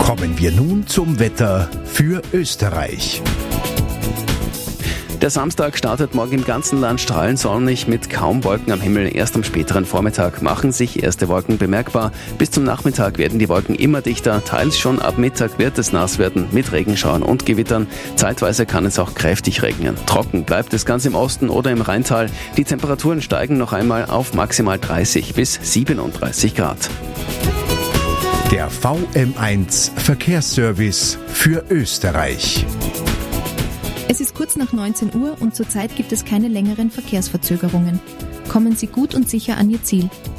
Kommen wir nun zum Wetter für Österreich. Der Samstag startet morgen im ganzen Land strahlend sonnig mit kaum Wolken am Himmel. Erst am späteren Vormittag machen sich erste Wolken bemerkbar. Bis zum Nachmittag werden die Wolken immer dichter. Teils schon ab Mittag wird es nass werden mit Regenschauern und Gewittern. Zeitweise kann es auch kräftig regnen. Trocken bleibt es ganz im Osten oder im Rheintal. Die Temperaturen steigen noch einmal auf maximal 30 bis 37 Grad. Der VM1 Verkehrsservice für Österreich. Es ist kurz nach 19 Uhr und zurzeit gibt es keine längeren Verkehrsverzögerungen. Kommen Sie gut und sicher an Ihr Ziel.